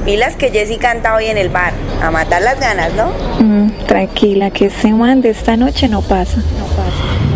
Pilas que Jessy canta hoy en el bar. A matar las ganas, ¿no? Tranquila, que ese man de esta noche no pasa.